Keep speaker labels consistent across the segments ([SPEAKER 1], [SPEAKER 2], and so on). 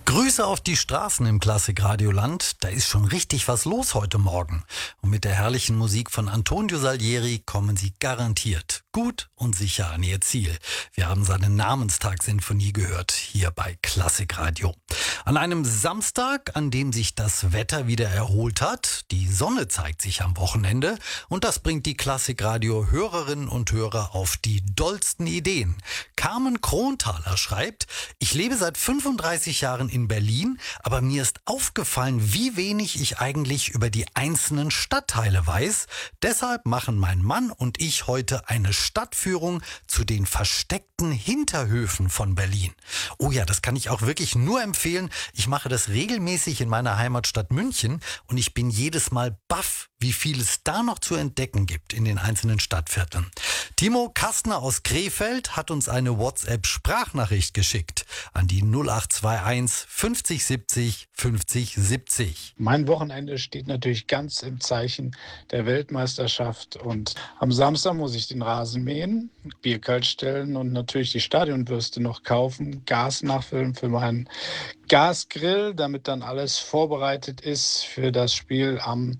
[SPEAKER 1] Grüße auf die Straßen im Klassikradioland. Da ist schon richtig was los heute Morgen. Und mit der herrlichen Musik von Antonio Salieri kommen Sie garantiert gut und sicher an Ihr Ziel. Wir haben seine Namenstag-Sinfonie gehört, hier bei Klassikradio. An einem Samstag, an dem sich das Wetter wieder erholt hat. Die Sonne zeigt sich am Wochenende und das bringt die Klassikradio-Hörerinnen und Hörer auf die dollsten Ideen. Carmen Kronthaler schreibt: Ich lebe seit 35 Jahren in Berlin, aber mir ist aufgefallen, wie wenig ich eigentlich über die einzelnen Stadtteile weiß. Deshalb machen mein Mann und ich heute eine Stadtführung zu den versteckten Hinterhöfen von Berlin. Oh ja, das kann ich auch wirklich nur empfehlen. Ich mache das regelmäßig in meiner Heimatstadt München und ich bin jedes Mal baff, wie viel es da noch zu entdecken gibt in den einzelnen Stadtvierteln. Timo Kastner aus Krefeld hat uns eine WhatsApp-Sprachnachricht geschickt an die 0821 50 70 50 70.
[SPEAKER 2] Mein Wochenende steht natürlich ganz im Zeichen der Weltmeisterschaft und am Samstag muss ich den Rasen mähen, Bier kalt stellen und natürlich die Stadionbürste noch kaufen, Gas nachfüllen für meinen Gasgrill, damit dann alles vorbereitet ist für das Spiel am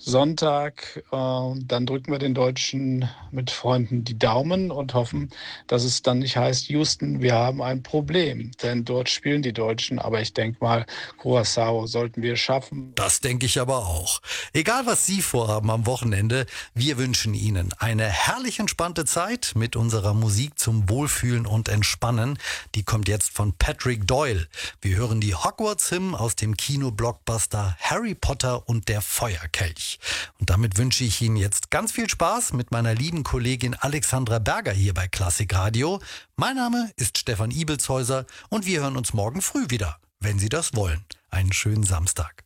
[SPEAKER 2] Sonntag. Dann drücken wir den Deutschen mit Freunden die Daumen und hoffen, dass es dann nicht heißt, Houston, wir haben ein Problem. Denn dort spielen die Deutschen, aber ich denke mal, Curaçao sollten wir schaffen.
[SPEAKER 1] Das denke ich aber auch. Egal, was Sie vorhaben am Wochenende, wir wünschen Ihnen eine herrlich entspannte Zeit mit unserer Musik zum Wohlfühlen und Entspannen. Die kommt jetzt von Patrick Doyle. Wir hören die Hogwarts-Hymn aus dem Kino-Blockbuster Harry Potter und der Feuerkelch. Und damit wünsche ich Ihnen jetzt ganz viel Spaß mit meiner lieben Kollegin Alexandra Berger hier bei Klassikradio. Mein Name ist Stefan Ibelshäuser und wir hören uns morgen früh wieder, wenn Sie das wollen. Einen schönen Samstag.